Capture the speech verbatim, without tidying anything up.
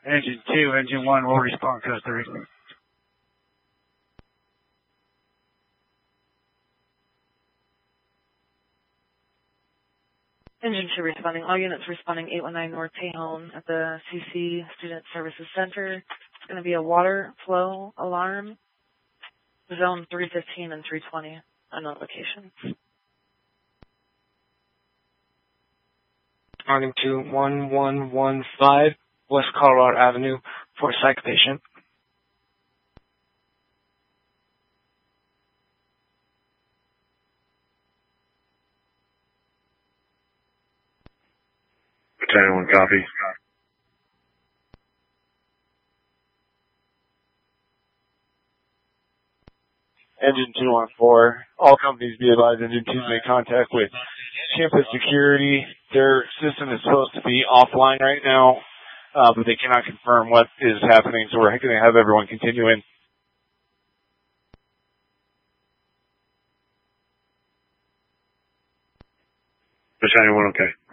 Engine two, engine one will respond code three. Engine two responding. All units responding eight one nine North Tejon at the C C Student Services Center. It's going to be a water flow alarm. Zone three fifteen and three twenty unknown locations. Responding to one one one five West Colorado Avenue for a psych patient. Battalion one, copy. Engine two one four, all companies be advised Engine two made contact with campus security. Their system is supposed to be offline right now, uh, but they cannot confirm what is happening, so we're going to have everyone continue in. Battalion one, okay.